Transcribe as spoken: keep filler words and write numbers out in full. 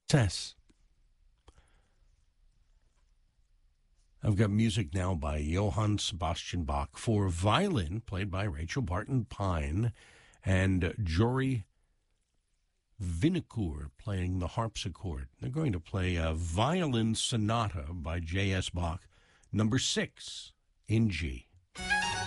Tess. I've got music now by Johann Sebastian Bach for violin, played by Rachel Barton Pine, and Jory Vinocourt playing the harpsichord. They're going to play a violin sonata by J S. Bach, number six in G.